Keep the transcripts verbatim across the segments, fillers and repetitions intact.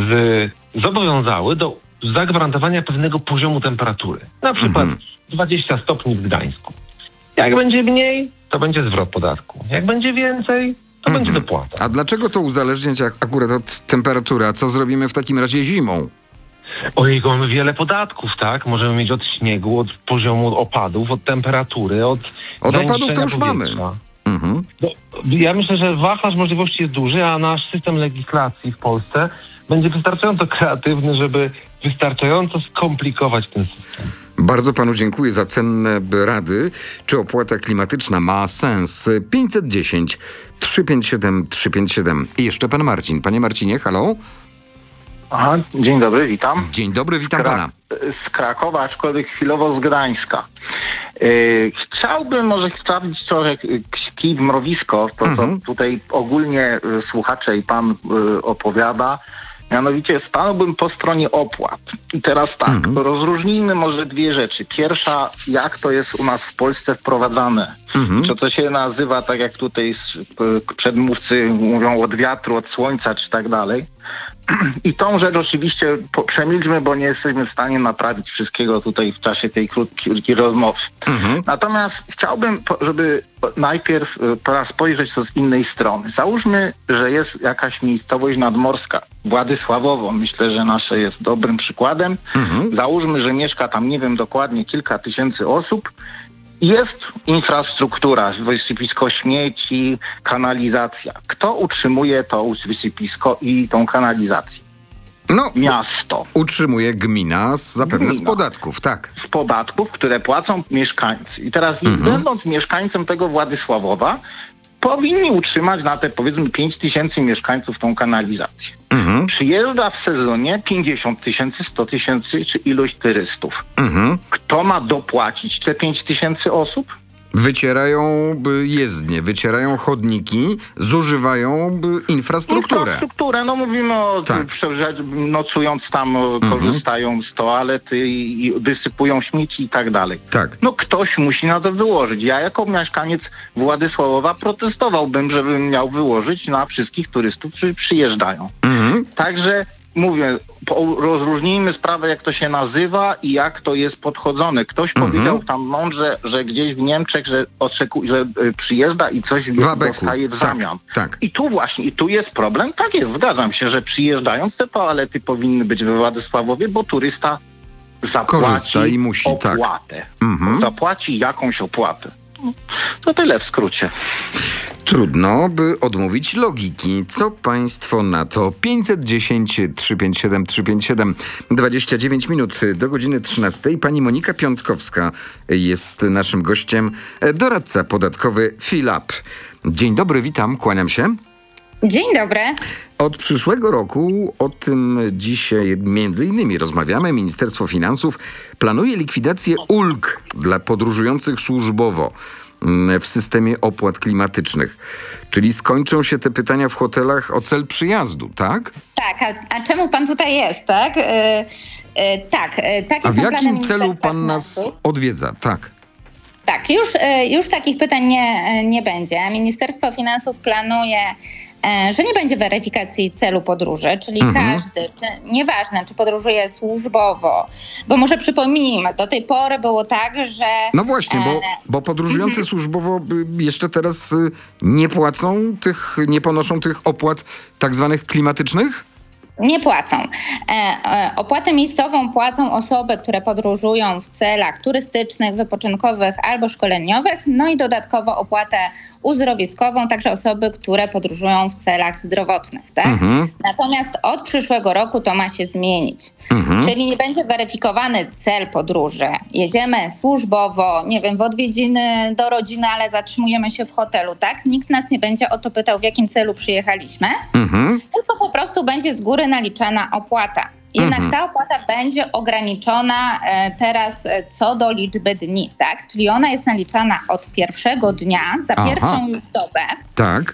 z, zobowiązały do zagwarantowania pewnego poziomu temperatury. Na przykład mhm. dwadzieścia stopni w Gdańsku. Jak będzie mniej, to będzie zwrot podatku. Jak będzie więcej, to mhm. będzie dopłata. A dlaczego to uzależniać akurat od temperatury? A co zrobimy w takim razie zimą? Ojej, mamy wiele podatków, tak? Możemy mieć od śniegu, od poziomu opadów, od temperatury, od Od opadów to już mamy. Mhm. No, ja myślę, że wachlarz możliwości jest duży, a nasz system legislacji w Polsce będzie wystarczająco kreatywny, żeby wystarczająco skomplikować ten system. Bardzo panu dziękuję za cenne rady. Czy opłata klimatyczna ma sens? pięćset dziesięć, trzysta pięćdziesiąt siedem, trzysta pięćdziesiąt siedem. I jeszcze pan Marcin. Panie Marcinie, halo? Aha, dzień dobry, witam. Dzień dobry, witam Kra- pana. Z Krakowa, aczkolwiek chwilowo z Gdańska. Yy, chciałbym może sprawdzić trochę kij w mrowisko, to mhm. co tutaj ogólnie y, słuchacze i pan y, opowiada. Mianowicie stanąłbym po stronie opłat. I teraz tak, mhm. to rozróżnijmy może dwie rzeczy. Pierwsza, jak to jest u nas w Polsce wprowadzane. Mhm. Czy to się nazywa, tak jak tutaj przedmówcy mówią, od wiatru, od słońca, czy tak dalej. I tą rzecz oczywiście przemilczmy, bo nie jesteśmy w stanie naprawić wszystkiego tutaj w czasie tej krótkiej rozmowy. Mhm. Natomiast chciałbym, żeby najpierw teraz spojrzeć to z innej strony. Załóżmy, że jest jakaś miejscowość nadmorska, Władysławowo, myślę, że nasze jest dobrym przykładem. Mhm. Załóżmy, że mieszka tam, nie wiem dokładnie, kilka tysięcy osób. Jest infrastruktura, wysypisko śmieci, kanalizacja. Kto utrzymuje to wysypisko i tą kanalizację? No, miasto. Utrzymuje gmina, z, zapewne gmina. z podatków, tak. Z podatków, które płacą mieszkańcy. I teraz mhm. będąc mieszkańcem tego Władysławowa, powinni utrzymać na te powiedzmy pięć tysięcy mieszkańców tą kanalizację. Mhm. Przyjeżdża w sezonie pięćdziesiąt tysięcy, sto tysięcy czy ilość turystów. Mhm. Kto ma dopłacić te pięć tysięcy osób? Wycierają jezdnie, wycierają chodniki, zużywają infrastrukturę. Infrastrukturę, no mówimy o tak. że nocując tam, mhm. korzystają z toalety i wysypują śmieci i tak dalej. Tak. No ktoś musi na to wyłożyć. Ja jako mieszkaniec Władysławowa protestowałbym, żebym miał wyłożyć na wszystkich turystów, którzy przyjeżdżają. Mhm. Także mówię, rozróżnijmy sprawę, jak to się nazywa i jak to jest podchodzone. Ktoś mhm. powiedział tam mądrze, że gdzieś w Niemczech, że, oczekuje, że przyjeżdża i coś dostaje w zamian. Tak, tak. I tu właśnie, i tu jest problem. Tak jest, zgadzam się, że przyjeżdżając te toalety powinny być we Władysławowie, bo turysta zapłaci korzysta i musi, opłatę. Tak. Mhm. Zapłaci jakąś opłatę. To tyle w skrócie. Trudno, by odmówić logiki. Co państwo na to? pięćset dziesięć, trzysta pięćdziesiąt siedem, trzysta pięćdziesiąt siedem, dwadzieścia dziewięć minut do godziny trzynastej. Pani Monika Piątkowska jest naszym gościem, doradca podatkowy Filap. Dzień dobry, witam, kłaniam się. Dzień dobry. Od przyszłego roku, o tym dzisiaj między innymi rozmawiamy, Ministerstwo Finansów planuje likwidację ulg dla podróżujących służbowo w systemie opłat klimatycznych. Czyli skończą się te pytania w hotelach o cel przyjazdu, tak? Tak, a, a czemu pan tutaj jest, tak? Yy, yy, tak, yy, takie A w są jakim celu pan Finansów. nas odwiedza? Tak. Tak, już, już takich pytań nie, nie będzie. Ministerstwo Finansów planuje, że nie będzie weryfikacji celu podróży, czyli mhm. każdy, czy, nieważne czy podróżuje służbowo, bo może przypomnijmy, do tej pory było tak, że... No właśnie, bo, bo podróżujący mhm. służbowo jeszcze teraz nie płacą tych, nie ponoszą tych opłat tak zwanych klimatycznych? Nie płacą. E, e, opłatę miejscową płacą osoby, które podróżują w celach turystycznych, wypoczynkowych albo szkoleniowych, no i dodatkowo opłatę uzdrowiskową, także osoby, które podróżują w celach zdrowotnych. Tak? Mhm. Natomiast od przyszłego roku to ma się zmienić. Mhm. Czyli nie będzie weryfikowany cel podróży. Jedziemy służbowo, nie wiem, w odwiedziny do rodziny, ale zatrzymujemy się w hotelu, tak? Nikt nas nie będzie o to pytał, w jakim celu przyjechaliśmy, mhm. tylko po prostu będzie z góry naliczana opłata. Jednak mhm. ta opłata będzie ograniczona e, teraz e, co do liczby dni, tak? Czyli ona jest naliczana od pierwszego dnia za Aha. pierwszą dobę. Tak.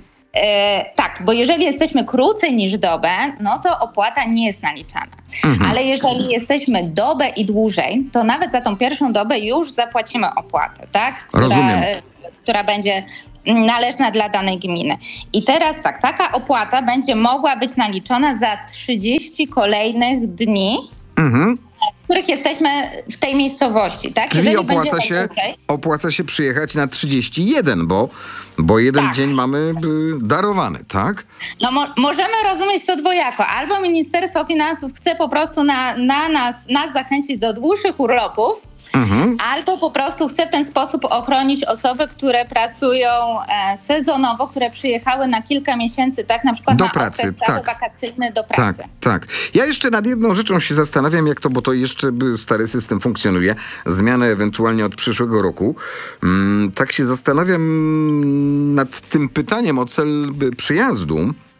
E, tak, bo jeżeli jesteśmy krócej niż dobę, no to opłata nie jest naliczana. Mhm. Ale jeżeli jesteśmy dobę i dłużej, to nawet za tą pierwszą dobę już zapłacimy opłatę, tak? Która, Rozumiem. która będzie należna dla danej gminy. I teraz tak, taka opłata będzie mogła być naliczona za trzydzieści kolejnych dni, Mhm. w których jesteśmy w tej miejscowości, tak? Czyli Jeżeli opłaca będzie się, dłużej, opłaca się przyjechać na trzydzieści jeden, bo, bo jeden Tak. dzień mamy y, darowany, tak? no mo- możemy rozumieć to dwojako. Albo Ministerstwo Finansów chce po prostu na, na nas, nas zachęcić do dłuższych urlopów, Mhm. albo po prostu chce w ten sposób ochronić osoby, które pracują e, sezonowo, które przyjechały na kilka miesięcy, tak, na przykład Do na pracy, okres cały tak. wakacyjny do Tak, pracy. tak. Ja jeszcze nad jedną rzeczą się zastanawiam, jak to, bo to jeszcze by stary system funkcjonuje, zmiany ewentualnie od przyszłego roku. Mm, tak się zastanawiam nad tym pytaniem o cel by, przyjazdu.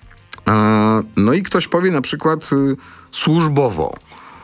A, no i ktoś powie na przykład y, służbowo.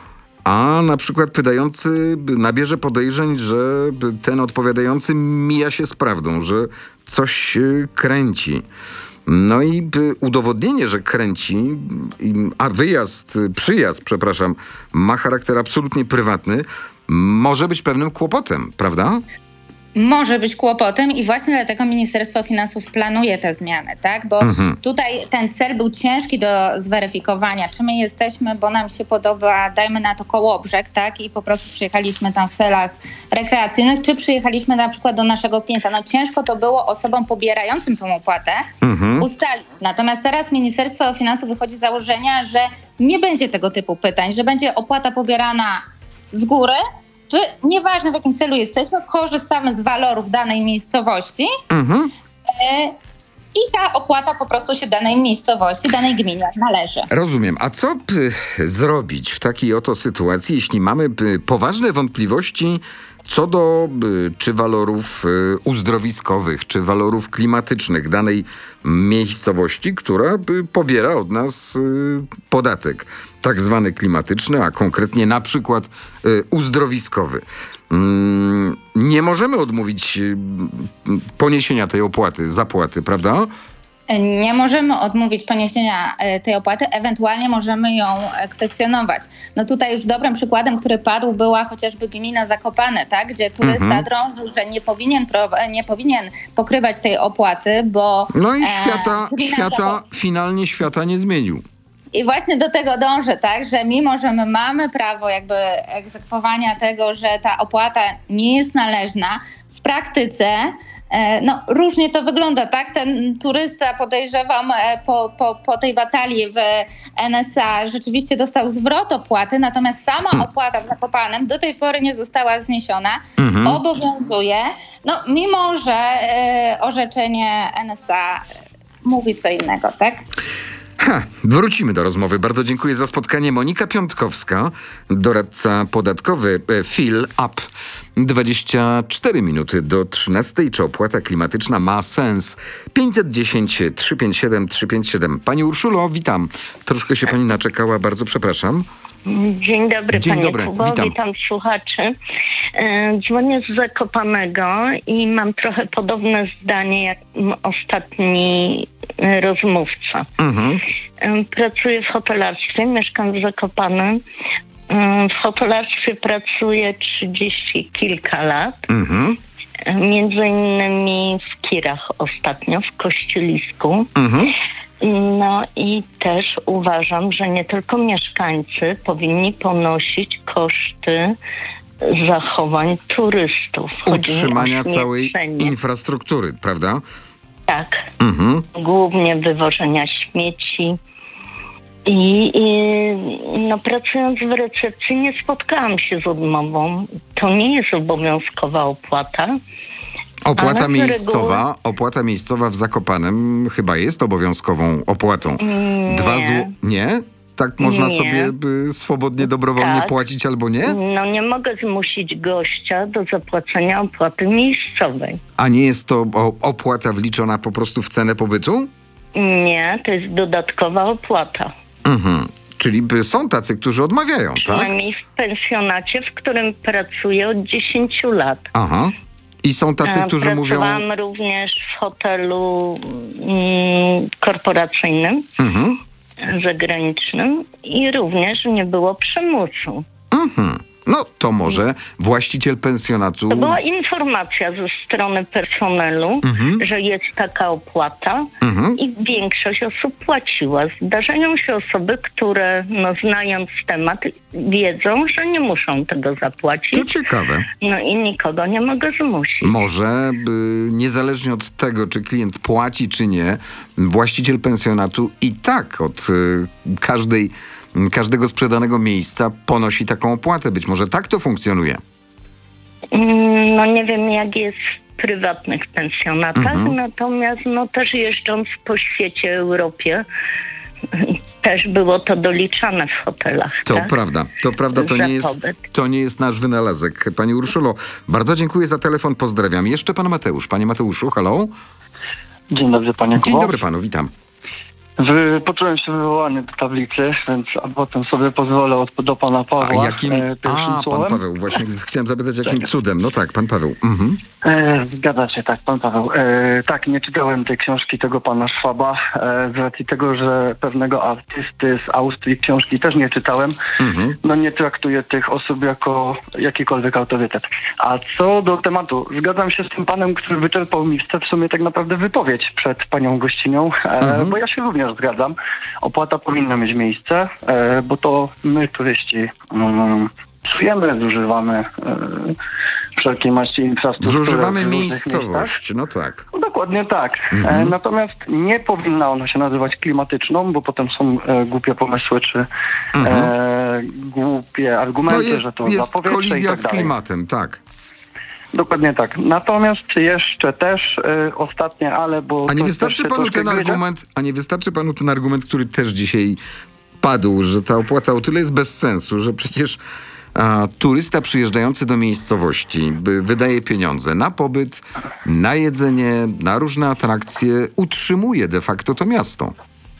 A na przykład pytający nabierze podejrzeń, że ten odpowiadający mija się z prawdą, że coś y, kręci. No i by udowodnienie, że kręci, i- a wyjazd, y, przyjazd, przepraszam, ma charakter absolutnie prywatny, może być pewnym kłopotem, prawda? Może być kłopotem i właśnie dlatego Ministerstwo Finansów planuje te zmiany, tak? Bo Mhm. tutaj ten cel był ciężki do zweryfikowania, czy my jesteśmy, bo nam się podoba, dajmy na to Kołobrzeg, tak? I po prostu przyjechaliśmy tam w celach rekreacyjnych, czy przyjechaliśmy na przykład do naszego klienta. No ciężko to było osobom pobierającym tą opłatę Mhm. ustalić. Natomiast teraz Ministerstwo Finansów wychodzi z założenia, że nie będzie tego typu pytań, że będzie opłata pobierana z góry, że nieważne w jakim celu jesteśmy, korzystamy z walorów danej miejscowości Mhm. e, i ta opłata po prostu się danej miejscowości, danej gminie należy. Rozumiem. A co by zrobić w takiej oto sytuacji, jeśli mamy by poważne wątpliwości co do by, czy walorów y, uzdrowiskowych, czy walorów klimatycznych danej miejscowości, która by pobiera od nas y, podatek tak zwany klimatyczny, a konkretnie na przykład y, uzdrowiskowy. Mm, nie możemy odmówić y, poniesienia tej opłaty, zapłaty, prawda? Nie możemy odmówić poniesienia e, tej opłaty, ewentualnie możemy ją e, kwestionować. No tutaj już dobrym przykładem, który padł, była chociażby gmina Zakopane, tak? Gdzie turysta Mhm. drążył, że nie powinien, pro, nie powinien pokrywać tej opłaty, bo... No i e, świata, gmina świata Zakop- finalnie świata nie zmienił. I właśnie do tego dążę, tak, że mimo, że my mamy prawo jakby egzekwowania tego, że ta opłata nie jest należna, w praktyce e, no, różnie to wygląda, tak? Ten turysta, podejrzewam, e, po, po, po tej batalii w N S A rzeczywiście dostał zwrot opłaty, natomiast sama Hmm. opłata w Zakopanem do tej pory nie została zniesiona, Mhm. obowiązuje, no mimo, że e, orzeczenie N S A mówi co innego, tak? Ha, wrócimy do rozmowy. Bardzo dziękuję za spotkanie. Monika Piątkowska, doradca podatkowy e, Fill Up. dwadzieścia cztery minuty do trzynastej. Czy opłata klimatyczna ma sens? pięćset dziesięć, trzysta pięćdziesiąt siedem, trzysta pięćdziesiąt siedem. Pani Urszulo, witam. Troszkę się pani naczekała, bardzo przepraszam. Dzień dobry, Dzień panie dobry, Kubo, witam. witam słuchaczy. E, Dzwonię z Zakopanego i mam trochę podobne zdanie jak m, ostatni e, rozmówca. Mhm. E, Pracuję w hotelarstwie, mieszkam w Zakopanem. E, W hotelarstwie pracuję trzydzieści kilka lat. Mhm. E, Między innymi w Kirach ostatnio, w Kościelisku. Mhm. No i też uważam, że nie tylko mieszkańcy powinni ponosić koszty zachowań turystów. Chodzi mi o Utrzymania całej śmiecenie. infrastruktury, prawda? Tak, Mhm. głównie wywożenia śmieci. I, i no, pracując w recepcji nie spotkałam się z odmową. To nie jest obowiązkowa opłata. Opłata Ale z miejscowa, opłata miejscowa w Zakopanem chyba jest obowiązkową opłatą. Dwa Nie. zł... Nie? Tak można Nie. sobie by swobodnie, dobrowolnie Tak. płacić albo nie? No nie mogę zmusić gościa do zapłacenia opłaty miejscowej. A nie jest to o- opłata wliczona po prostu w cenę pobytu? Nie, to jest dodatkowa opłata. Mhm. Czyli by są tacy, którzy odmawiają, tak? Przynajmniej w pensjonacie, w którym pracuję od dziesięciu lat. Aha. I są tacy, A, którzy mówią... Pracowałam również w hotelu mm, korporacyjnym, Mhm. zagranicznym i również nie było przymusu. Mhm. No to może właściciel pensjonatu... To była informacja ze strony personelu, Mhm. że jest taka opłata Mhm. i większość osób płaciła. Zdarzają się osoby, które no, znając temat wiedzą, że nie muszą tego To zapłacić. ciekawe. No i nikogo nie mogę zmusić. Może y, niezależnie od tego, czy klient płaci, czy nie, właściciel pensjonatu i tak od y, każdej, każdego sprzedanego miejsca ponosi taką opłatę. Być może tak to funkcjonuje. Mm, No nie wiem, jak jest w prywatnych pensjonatach, Mhm. natomiast no też jeżdżąc po świecie, Europie, też było to doliczane w hotelach. To tak? prawda, to prawda, to Za nie, jest, pobyt. to nie jest nasz wynalazek. Pani Urszulo, bardzo dziękuję za telefon, pozdrawiam. Jeszcze pan Mateusz. Panie Mateuszu, halo? Dzień dobry, panie Dzień Kubo. dobry panu, witam. Wy, poczułem się wywołany do tablicy, więc a potem sobie pozwolę od, do pana Pawła. A jakim... e, pierwszym A, pan słowem. Paweł, właśnie chciałem zapytać, jakim cudem. No tak, pan Paweł. Mhm. E, zgadza się, tak, pan Paweł. E, tak, nie czytałem tej książki tego pana Schwaba, e, z racji tego, że pewnego artysty z Austrii książki też nie czytałem. Mhm. No nie traktuję tych osób jako jakikolwiek autorytet. A co do tematu, zgadzam się z tym panem, który wyczerpał mi w sumie tak naprawdę wypowiedź przed panią gościnią, e, Mhm. bo ja się również zgadzam. Opłata powinna mieć miejsce, e, bo to my, turyści, mm, psujemy, zużywamy e, wszelkiej maści infrastruktury. Zużywamy w różnych miejscach. miejscowość, no tak. No, dokładnie tak. Mhm. E, natomiast nie powinna ona się nazywać klimatyczną, bo potem są e, głupie pomysły czy Mhm. e, głupie argumenty, To jest, że to jest zapowietrze i kolizja tak z dalej. klimatem, tak. Dokładnie tak. Natomiast jeszcze też e, ostatnie, ale bo... A nie to wystarczy też się panu troszkę ten gryzie. argument, a nie wystarczy panu ten argument, który też dzisiaj padł, że ta opłata o tyle jest bez sensu, że przecież a, turysta przyjeżdżający do miejscowości by, wydaje pieniądze na pobyt, na jedzenie, na różne atrakcje, utrzymuje de facto to miasto.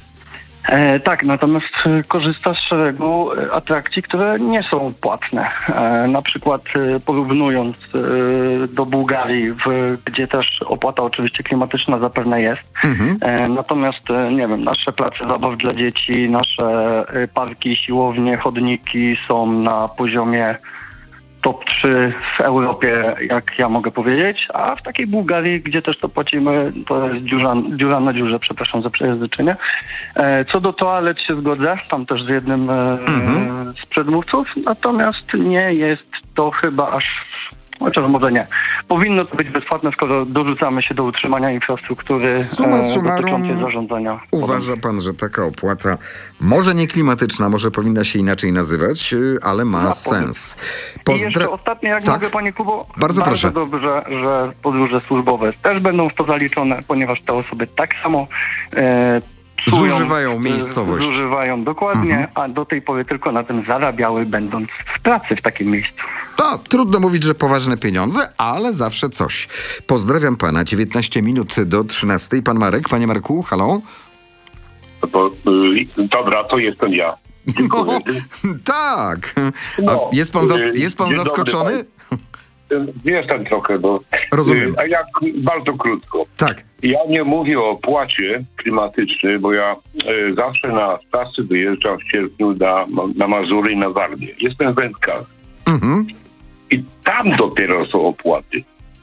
E, tak, natomiast e, korzysta z szeregu e, atrakcji, które nie są płatne. E, na przykład e, porównując e, do Bułgarii, w, gdzie też opłata oczywiście klimatyczna zapewne jest. Mhm. E, natomiast, e, nie wiem, nasze place zabaw dla dzieci, nasze e, parki, siłownie, chodniki są na poziomie top trzy w Europie, jak ja mogę powiedzieć, a w takiej Bułgarii, gdzie też to płacimy, to jest dziura, dziura na dziurze, przepraszam za przejęzyczenie. E, co do toalet się zgodzę, tam też z jednym e, Mhm. z przedmówców, natomiast nie jest to chyba aż, chociaż może nie. Powinno to być bezpłatne, skoro dorzucamy się do utrzymania infrastruktury Summa e, summarum, dotyczącej zarządzania. Uważa pan, że taka opłata może nie klimatyczna, może powinna się inaczej nazywać, y, ale ma Na sens. I jeszcze Pozdra- ostatnie, jak Tak. mogę, panie Kubo, Bardzo proszę. dobrze, że podróże służbowe też będą w to zaliczone, ponieważ te osoby tak samo e, psują, Zużywają e, miejscowość. Zużywają, dokładnie, Mhm. a do tej pory tylko na tym zarabiały, będąc w pracy w takim miejscu. To trudno mówić, że poważne pieniądze, ale zawsze coś. Pozdrawiam pana. dziewiętnaście minut do trzynastej. Pan Marek. Panie Marku, halo? To, y, dobra, to jestem ja. No, Dziękuję. tak. A No, jest pan, zas- y, jest pan dzień dobry zaskoczony? Y, Jestem trochę, bo... Rozumiem. y, A jak bardzo krótko. Tak. Ja nie mówię o opłacie klimatycznej, bo ja y, zawsze na stację wyjeżdżam w sierpniu na, na Mazury i na Warmię. Jestem wędkarzem. Mhm. I tam dopiero są opłaty.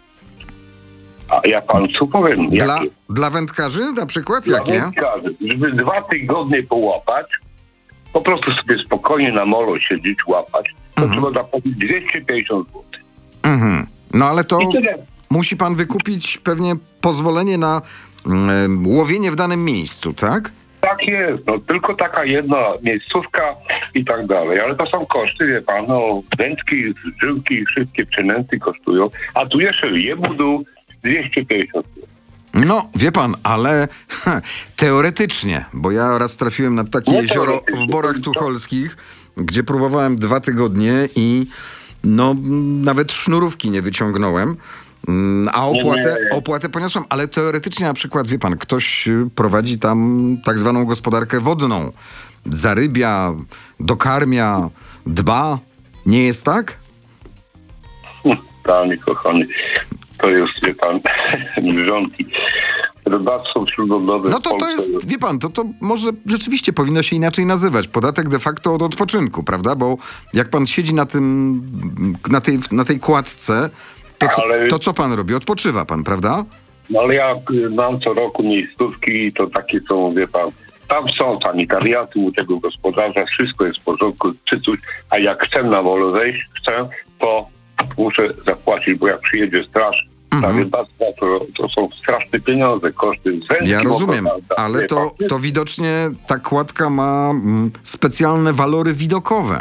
A ja panu co powiem? Dla, Jakie? dla wędkarzy na przykład? Dla Jakie? wędkarzy, żeby dwa tygodnie połapać, po prostu sobie spokojnie na molo siedzieć, łapać, to Mhm. trzeba zapłacić dwieście pięćdziesiąt złotych. Mhm. No ale to I tyle. musi pan wykupić pewnie pozwolenie na mm, łowienie w danym miejscu, tak? Tak jest, no tylko taka jedna miejscówka i tak dalej, ale to są koszty, wie pan, no wędki, żyłki, wszystkie przynęty kosztują, a tu jeszcze jebudu dwieście pięćdziesiąt złotych. No, wie pan, ale ha, teoretycznie, bo ja raz trafiłem na takie Nie jezioro teoretycznie, w Borach to- Tucholskich, gdzie próbowałem dwa tygodnie i no mm, nawet sznurówki nie wyciągnąłem, mm, a opłatę, Nie, nie. opłatę poniosłem, ale teoretycznie na przykład, wie pan, ktoś y, prowadzi tam tak zwaną gospodarkę wodną, zarybia, dokarmia, dba, nie jest tak? Panie kochany, to jest, wie pan, mrzonki. rybactwo śródlądowe No w to to Polsce. jest, wie pan, to, to może rzeczywiście powinno się inaczej nazywać. Podatek de facto od odpoczynku, prawda? Bo jak pan siedzi na tym, na tej, na tej kładce, to, co- Ale- to co pan robi? Odpoczywa pan, prawda? No ale ja y, mam co roku miejscówki i to takie są, wie pan, tam są sanitariaty u tego gospodarza, wszystko jest w porządku, czy coś, a jak chcę na wolę wejść, chcę, to muszę zapłacić, bo jak przyjedzie straż na Mhm. rybactwa, to, to są straszne pieniądze, koszty. Wędki Ja rozumiem, wodne, ale wie to, pan. to widocznie ta kładka ma mm, specjalne walory widokowe.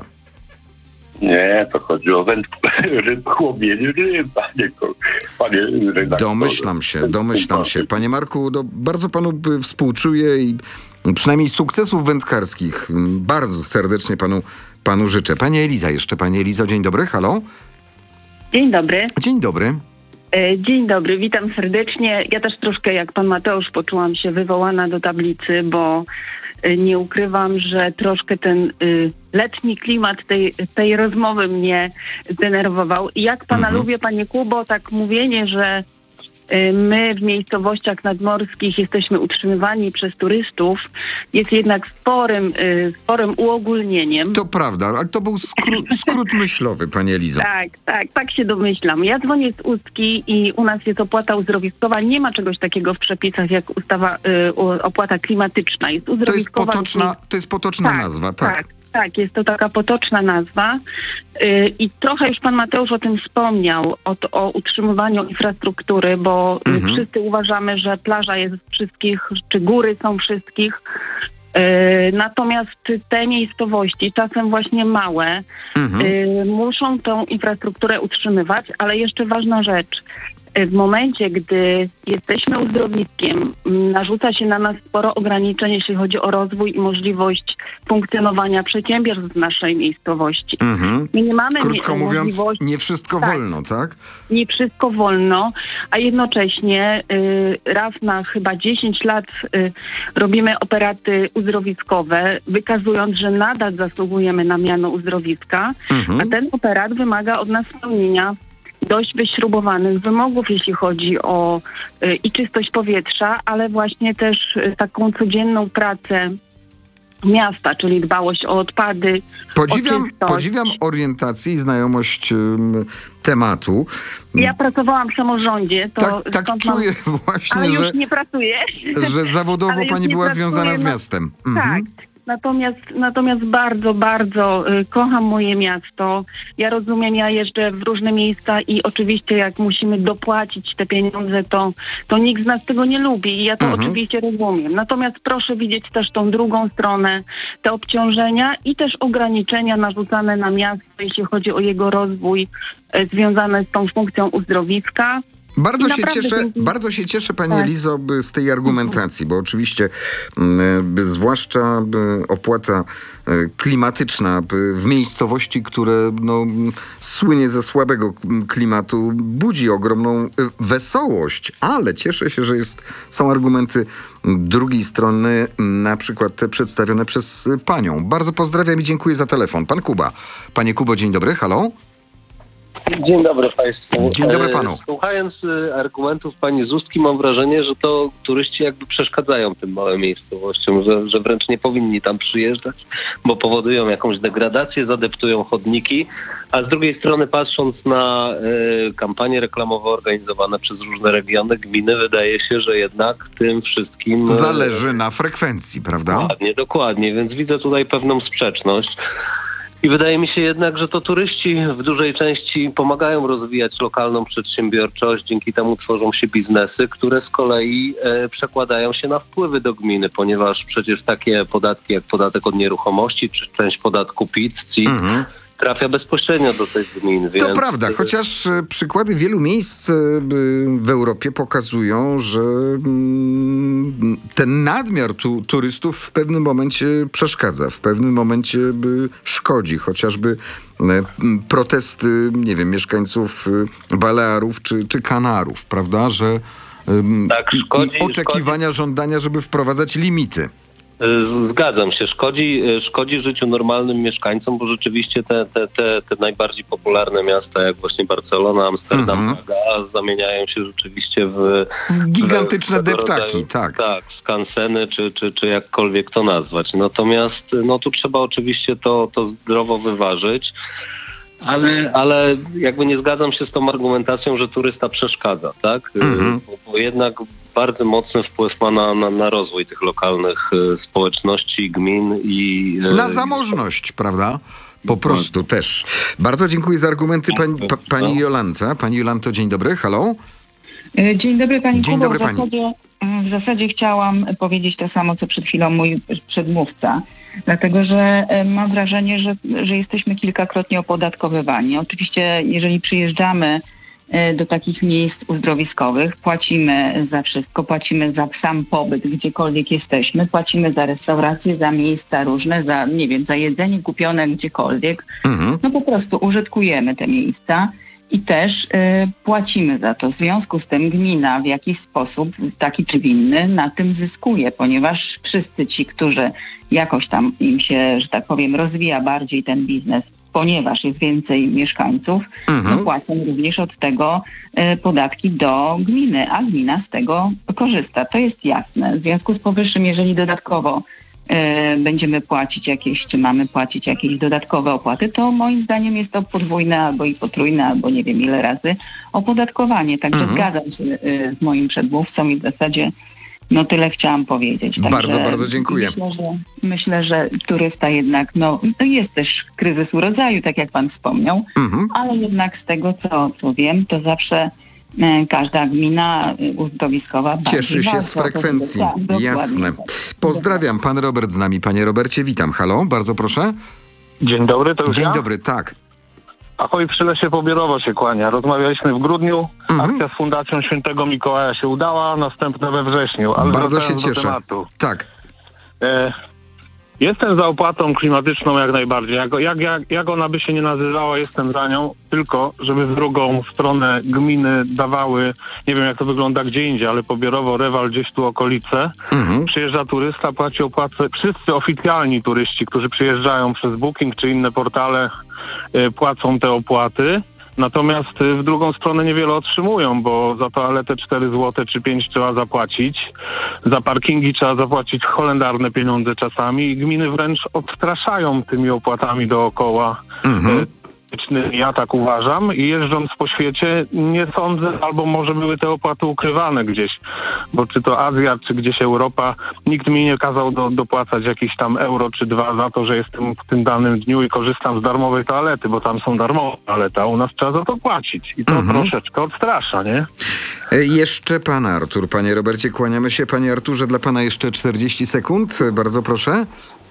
Nie, to chodzi o wędkę, ryb, łowienie ryb, panie, ko- panie redaktorze. Domyślam się, domyślam się. Panie Marku, no, bardzo panu y, współczuję i przynajmniej sukcesów wędkarskich mm, bardzo serdecznie panu, panu życzę. Pani Eliza jeszcze. Pani Elizo, dzień dobry, halo? Dzień dobry. Dzień dobry. E, Dzień dobry, witam serdecznie. Ja też troszkę jak pan Mateusz poczułam się wywołana do tablicy, bo e, nie ukrywam, że troszkę ten y, letni klimat tej, tej rozmowy mnie zdenerwował. I jak pana Mhm. lubię, panie Kubo, tak mówienie, że y, my w miejscowościach nadmorskich jesteśmy utrzymywani przez turystów, jest jednak sporym, y, sporym uogólnieniem. To prawda, ale to był skrót, skrót myślowy, pani Elizo. Tak, tak, tak się domyślam. Ja dzwonię z Ustki i u nas jest opłata uzdrowiskowa. Nie ma czegoś takiego w przepisach jak ustawa y, u- opłata klimatyczna. Jest To jest uzdrowiskowa. potoczna, to jest potoczna Tak, nazwa, tak. Tak, tak, jest to taka potoczna nazwa. Y, I trochę już pan Mateusz o tym wspomniał, o, to, o utrzymywaniu infrastruktury, bo y, Mhm. wszyscy uważamy, że plaża jest wszystkich, czy góry są wszystkich. Y, Natomiast te miejscowości, czasem właśnie małe, Mhm. Y, muszą tą infrastrukturę utrzymywać, ale jeszcze ważna rzecz. Y, W momencie, gdy jesteśmy uzdrowiskiem, m, narzuca się na nas sporo ograniczeń, jeśli chodzi o rozwój i możliwość funkcjonowania przedsiębiorstw w naszej miejscowości. Mhm. My nie mamy Krótko mi- mówiąc, możliwości, nie wszystko Tak. wolno, tak? nie wszystko wolno, a jednocześnie y, raz na chyba dziesięć lat y, robimy operaty uzdrowiskowe, wykazując, że nadal zasługujemy na miano uzdrowiska, Mhm. a ten operat wymaga od nas spełnienia dość wyśrubowanych wymogów, jeśli chodzi o y, i czystość powietrza, ale właśnie też y, taką codzienną pracę miasta, czyli dbałość o odpady, Podziwiam, o czystość. podziwiam orientację i znajomość ym, tematu. Ja pracowałam w samorządzie, to tak tak stąd mam- czuję właśnie, ale że, już nie pracuję. że zawodowo ale już pani nie była pracuję, związana z no- miastem. Mhm. Tak. Natomiast, natomiast bardzo, bardzo y, kocham moje miasto. Ja rozumiem, ja jeżdżę w różne miejsca i oczywiście jak musimy dopłacić te pieniądze, to, to nikt z nas tego nie lubi i ja to Mhm. oczywiście rozumiem. Natomiast proszę widzieć też tą drugą stronę, te obciążenia i też ograniczenia narzucane na miasto, jeśli chodzi o jego rozwój y, związane z tą funkcją uzdrowiska. Bardzo I się, naprawdę cieszę, dzięki- bardzo się cieszę, pani Tak. Elizo, by z tej argumentacji, bo oczywiście mm, by zwłaszcza by opłata e, klimatyczna by w miejscowości, które no, m, słynie ze słabego m, klimatu, budzi ogromną e, wesołość, ale cieszę się, że jest, są argumenty drugiej strony, na przykład te przedstawione przez e, panią. Bardzo pozdrawiam i dziękuję za telefon. Pan Kuba. Panie Kubo, dzień dobry, halo? Dzień dobry Państwu. Dzień dobry E, panu. Słuchając e, argumentów pani Zuzki, mam wrażenie, że to turyści jakby przeszkadzają tym małym miejscowościom, że, że wręcz nie powinni tam przyjeżdżać, bo powodują jakąś degradację, zadeptują chodniki, a z drugiej strony patrząc na e, kampanie reklamowe organizowane przez różne regiony, gminy, wydaje się, że jednak tym wszystkim... e, Zależy na frekwencji, prawda? Dokładnie, dokładnie, więc widzę tutaj pewną sprzeczność. I wydaje mi się jednak, że to turyści w dużej części pomagają rozwijać lokalną przedsiębiorczość, dzięki temu tworzą się biznesy, które z kolei e, przekładają się na wpływy do gminy, ponieważ przecież takie podatki jak podatek od nieruchomości czy część podatku P I T, C I T Mhm. trafia bezpośrednio do tych gmin. To więc... prawda, chociaż e, przykłady wielu miejsc e, by w Europie pokazują, że mm, ten nadmiar tu, turystów w pewnym momencie przeszkadza, w pewnym momencie by szkodzi, chociażby e, m, protesty, nie wiem, mieszkańców e, Balearów czy, czy Kanarów, prawda, że em, Tak, i- szkodzi, i oczekiwania, żądania, żeby wprowadzać limity. Zgadzam się. Szkodzi, szkodzi życiu normalnym mieszkańcom, bo rzeczywiście te, te, te, te najbardziej popularne miasta, jak właśnie Barcelona, Amsterdam, Mhm. Praga, zamieniają się rzeczywiście w... Gigantyczne w tego deptaki, rodzaju, tak. Tak, skanseny, czy, czy, czy jakkolwiek to nazwać. Natomiast no tu trzeba oczywiście to, to zdrowo wyważyć. Ale, ale jakby nie zgadzam się z tą argumentacją, że turysta przeszkadza, tak? Mhm. Bo, bo jednak bardzo mocny wpływ ma na, na, na rozwój tych lokalnych y, społeczności, gmin i... y, Na zamożność, prawda? Po prostu też. Bardzo dziękuję za argumenty pani, pa, pani Jolanta. Pani Jolanto, dzień dobry, halo. Dzień dobry Pani Dzień Kubo. dobry, w, pani. zasadzie, w zasadzie chciałam powiedzieć to samo, co przed chwilą mój przedmówca. Dlatego, że e, mam wrażenie, że, że jesteśmy kilkakrotnie opodatkowywani. Oczywiście, jeżeli przyjeżdżamy e, do takich miejsc uzdrowiskowych, płacimy za wszystko, płacimy za sam pobyt, gdziekolwiek jesteśmy, płacimy za restauracje, za miejsca różne, za, nie wiem, za jedzenie kupione gdziekolwiek. Mhm. No po prostu użytkujemy te miejsca i też y, płacimy za to. W związku z tym gmina w jakiś sposób, taki czy inny, na tym zyskuje, ponieważ wszyscy ci, którzy jakoś tam im się, że tak powiem, rozwija bardziej ten biznes, ponieważ jest więcej mieszkańców, Mhm. no płacą również od tego y, podatki do gminy, a gmina z tego korzysta. To jest jasne. W związku z powyższym, jeżeli dodatkowo y, będziemy płacić jakieś, czy mamy płacić jakieś dodatkowe opłaty, to moim zdaniem jest to podwójne albo i potrójne, albo nie wiem ile razy opodatkowanie. Także Mhm. zgadzam się y, z moim przedmówcą i w zasadzie no tyle chciałam powiedzieć. Także Bardzo, bardzo dziękuję. Myślę, że, myślę, że turysta jednak, no to jest też kryzys urodzaju, tak jak pan wspomniał, Mhm. ale jednak z tego, co, co wiem, to zawsze e, każda gmina e, uzdrowiskowa Cieszy się walczy z o to, żeby- frekwencji. tak, dokładnie Jasne. tak. Pozdrawiam, pan Robert z nami. Panie Robercie, witam. Halo, bardzo proszę. Dzień dobry, to już Dzień ja? dobry, tak. Ahoj, przy Lesie Pobierowo się kłania. Rozmawialiśmy w grudniu, Mhm. akcja z Fundacją Świętego Mikołaja się udała, następna we wrześniu. Ale Bardzo się wracając do cieszę. tematu. Tak. E, jestem za opłatą klimatyczną jak najbardziej. Jak, jak, jak, jak ona by się nie nazywała, jestem za nią, tylko żeby w drugą stronę gminy dawały, nie wiem jak to wygląda gdzie indziej, ale Pobierowo, Rewal, gdzieś tu okolice. Mhm. Przyjeżdża turysta, płaci opłatę. Wszyscy oficjalni turyści, którzy przyjeżdżają przez Booking czy inne portale, y, płacą te opłaty. Natomiast y, w drugą stronę niewiele otrzymują, bo za toaletę cztery złote czy pięć trzeba zapłacić. Za parkingi trzeba zapłacić holendarne pieniądze czasami i gminy wręcz odstraszają tymi opłatami dookoła. Mhm. Y, Ja tak uważam i jeżdżąc po świecie nie sądzę, albo może były te opłaty ukrywane gdzieś, bo czy to Azja, czy gdzieś Europa, nikt mi nie kazał do, dopłacać jakieś tam euro czy dwa za to, że jestem w tym danym dniu i korzystam z darmowej toalety, bo tam są darmowe toalety, a u nas trzeba za to płacić i to Mhm. troszeczkę odstrasza, nie? E, Jeszcze pan Artur. Panie Robercie, kłaniamy się. Panie Arturze, dla pana jeszcze czterdzieści sekund. E, Bardzo proszę.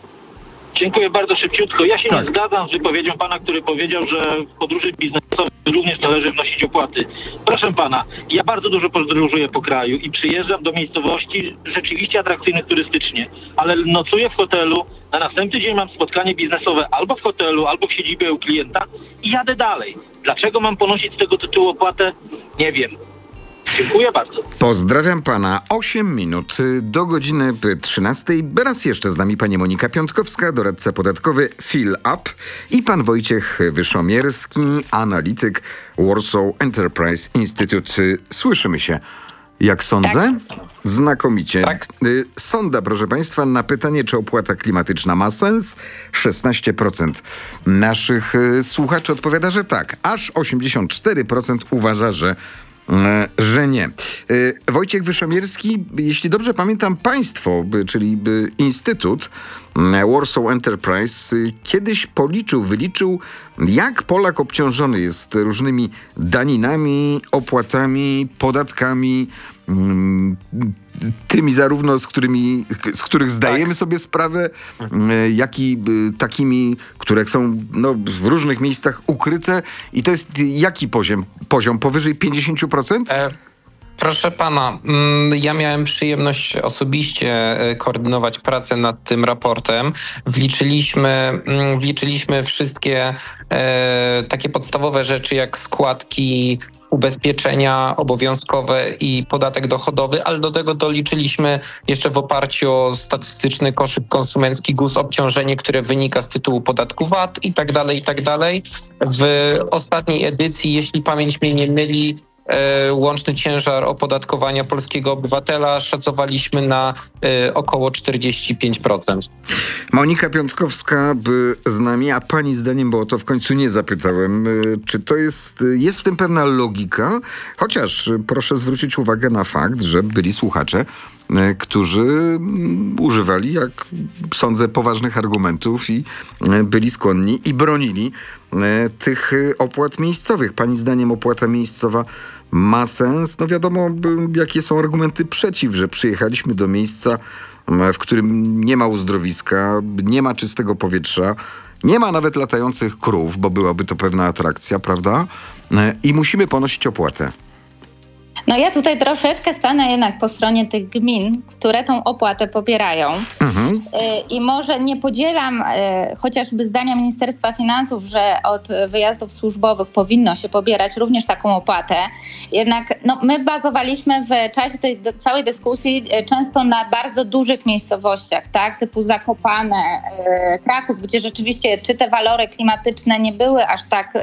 Dziękuję bardzo szybciutko. Ja się Tak. nie zgadzam z wypowiedzią pana, który powiedział, że w podróży biznesowej również należy wnosić opłaty. Proszę pana, ja bardzo dużo podróżuję po kraju i przyjeżdżam do miejscowości rzeczywiście atrakcyjnych turystycznie, ale nocuję w hotelu, na następny dzień mam spotkanie biznesowe albo w hotelu, albo w siedzibie u klienta i jadę dalej. Dlaczego mam ponosić z tego tytułu opłatę? Nie wiem. Dziękuję bardzo. Pozdrawiam pana. osiem minut do godziny trzynastej. Raz jeszcze z nami pani Monika Piątkowska, doradca podatkowy Fill Up i pan Wojciech Wyszomierski, analityk Warsaw Enterprise Institute. Słyszymy się. Jak sądzę? Znakomicie. Tak. Y, Sonda, proszę państwa, na pytanie, czy opłata klimatyczna ma sens? szesnaście procent naszych y, słuchaczy odpowiada, że tak. Aż osiemdziesiąt cztery procent uważa, że E, że nie. E, Wojciech Wyszomierski, jeśli dobrze pamiętam, państwo, by- czyli by Instytut e, Warsaw Enterprise e, kiedyś policzył, wyliczył, jak Polak obciążony jest różnymi daninami, opłatami, podatkami, mm, tymi zarówno, z którymi, z których zdajemy sobie sprawę, e, jak i e, takimi, które są no, w różnych miejscach ukryte. I to jest jaki poziom? Poziom powyżej pięćdziesiąt procent? E, proszę pana, mm, ja miałem przyjemność osobiście e, koordynować pracę nad tym raportem. Wliczyliśmy, mm, wliczyliśmy wszystkie e, takie podstawowe rzeczy jak składki ubezpieczenia obowiązkowe i podatek dochodowy, ale do tego doliczyliśmy jeszcze w oparciu o statystyczny koszyk konsumencki G U S obciążenie, które wynika z tytułu podatku V A T i tak dalej, i tak dalej. W ostatniej edycji, jeśli pamięć mnie nie myli, e, łączny ciężar opodatkowania polskiego obywatela szacowaliśmy na e, około czterdzieści pięć procent. Monika Piątkowska by z nami, a pani zdaniem, bo o to w końcu nie zapytałem, czy to jest, jest w tym pewna logika? Chociaż proszę zwrócić uwagę na fakt, że byli słuchacze, którzy używali, jak sądzę, poważnych argumentów i byli skłonni i bronili tych opłat miejscowych. Pani zdaniem opłata miejscowa ma sens? No wiadomo, jakie są argumenty przeciw, że przyjechaliśmy do miejsca, w którym nie ma uzdrowiska, nie ma czystego powietrza, nie ma nawet latających krów, bo byłaby to pewna atrakcja, prawda? I musimy ponosić opłatę. No ja tutaj troszeczkę stanę jednak po stronie tych gmin, które tą opłatę pobierają. Mhm. I może nie podzielam chociażby zdania Ministerstwa Finansów, że od wyjazdów służbowych powinno się pobierać również taką opłatę. Jednak no, my bazowaliśmy w czasie tej całej dyskusji często na bardzo dużych miejscowościach, tak, typu Zakopane, Kraków, gdzie rzeczywiście czy te walory klimatyczne nie były aż tak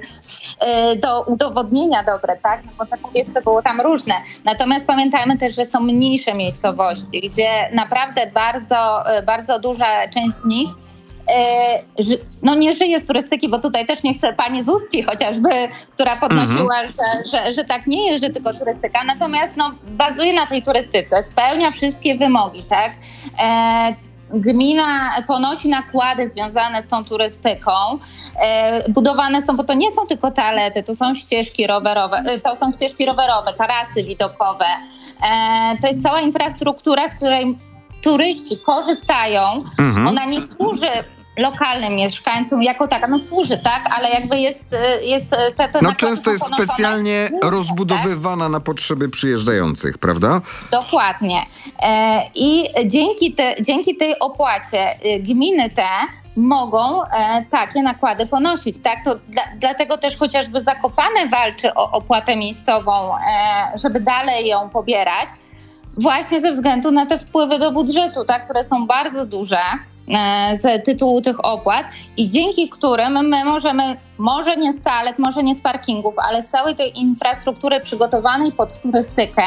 do udowodnienia dobre, tak, no bo to powietrze było tam różne. Natomiast pamiętajmy też, że są mniejsze miejscowości, gdzie naprawdę bardzo, bardzo duża część z nich yy, no nie żyje z turystyki, bo tutaj też nie chcę pani Zuzki chociażby, która podnosiła, mhm. że, że, że tak nie jest, że tylko turystyka. Natomiast no, bazuje na tej turystyce, spełnia wszystkie wymogi, tak? Yy, Gmina ponosi nakłady związane z tą turystyką. E, budowane są, bo to nie są tylko toalety, to są ścieżki rowerowe, to są ścieżki rowerowe, tarasy widokowe. E, to jest cała infrastruktura, z której turyści korzystają. Mhm. Ona nie służy lokalnym mieszkańcom jako taka, no służy, tak, ale jakby jest... jest te, te no często jest specjalnie rozbudowywana tak? na potrzeby przyjeżdżających, prawda? Dokładnie. E, I dzięki, te, dzięki tej opłacie gminy te mogą e, takie nakłady ponosić, tak? To dla, dlatego też chociażby Zakopane walczy o opłatę miejscową, e, żeby dalej ją pobierać, właśnie ze względu na te wpływy do budżetu, tak, które są bardzo duże z tytułu tych opłat i dzięki którym my możemy, może nie z toalet, może nie z parkingów, ale z całej tej infrastruktury przygotowanej pod turystykę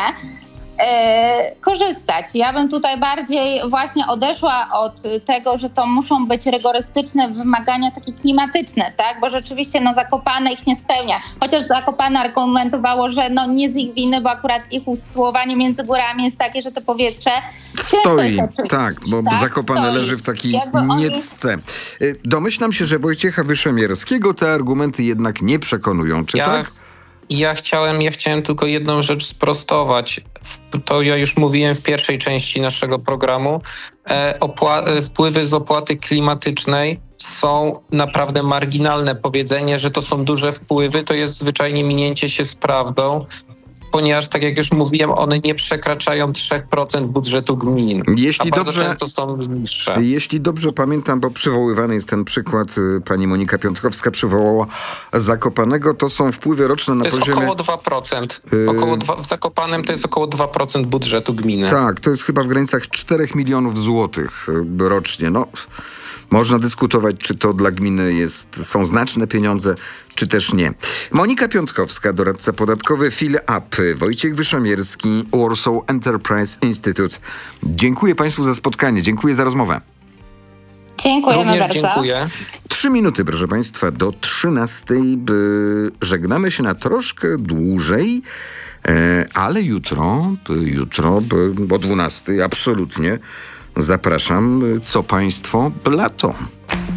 Yy, korzystać. Ja bym tutaj bardziej właśnie odeszła od tego, że to muszą być rygorystyczne wymagania takie klimatyczne, tak? Bo rzeczywiście no Zakopane ich nie spełnia. Chociaż Zakopane argumentowało, że no nie z ich winy, bo akurat ich usytuowanie między górami jest takie, że to powietrze stoi. Tak, bo tak? Zakopane stoi. Leży w takiej niecce. Oni... Domyślam się, że Wojciecha Wyszemierskiego te argumenty jednak nie przekonują. Czy ja... tak? Ja chciałem, ja chciałem tylko jedną rzecz sprostować. To ja już mówiłem w pierwszej części naszego programu. E, opła- wpływy z opłaty klimatycznej są naprawdę marginalne. Powiedzenie, że to są duże wpływy, to jest zwyczajnie minięcie się z prawdą, ponieważ, tak jak już mówiłem, one nie przekraczają trzy procent budżetu gmin, jeśli a bardzo dobrze, często są niższe. Jeśli dobrze pamiętam, bo przywoływany jest ten przykład, pani Monika Piątkowska przywołała Zakopanego, to są wpływy roczne na poziomie... To jest około dwa procent. Około dwa, w Zakopanem to jest około dwa procent budżetu gminy. Tak, to jest chyba w granicach czterech milionów złotych rocznie. No... Można dyskutować, czy to dla gminy jest, są znaczne pieniądze, czy też nie. Monika Piątkowska, doradca podatkowy Fill Up, Wojciech Wyszemierski, Warsaw Enterprise Institute. Dziękuję Państwu za spotkanie, dziękuję za rozmowę. Dziękujemy Również bardzo. Dziękuję. Trzy minuty, proszę Państwa, do trzynastej. Żegnamy się na troszkę dłużej, ale jutro, jutro o dwunastej absolutnie zapraszam, co Państwo lato.